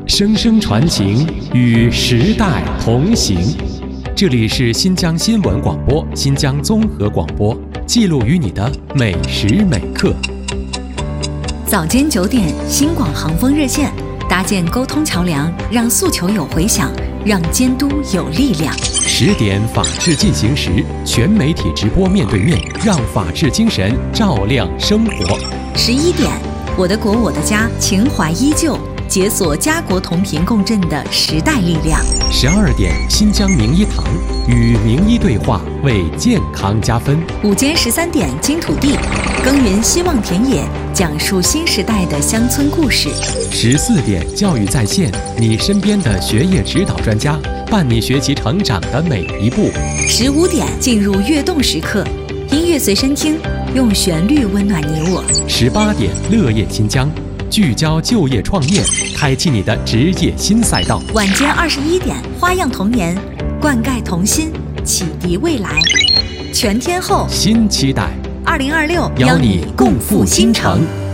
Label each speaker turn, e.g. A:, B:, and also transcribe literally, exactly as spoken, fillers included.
A: 声声传情，与时代同行。这里是新疆新闻广播、新疆综合广播，记录于你的每时每刻。
B: 早间九点，新广航风热线搭建沟通桥梁，让诉求有回响，让监督有力量。
A: 十点，法治进行时，全媒体直播面对面，让法治精神照亮生活。
B: 十一点，我的国我的家，情怀依旧，解锁家国同频共振的时代力量。
A: 十二点，新疆名医堂与名医对话，为健康加分。
B: 午间十三点，金土地耕耘希望田野，讲述新时代的乡村故事。
A: 十四点，教育在线，你身边的学业指导专家，伴你学习成长的每一步。
B: 十五点，进入跃动时刻，音乐随身听，用旋律温暖你我。
A: 十八点，乐业新疆，聚焦就业创业，开启你的职业新赛道。
B: 晚间二十一点，花样童年，灌溉童心，启迪未来。全天候
A: 新期待，
B: 二零二六，
A: 邀你共赴新城。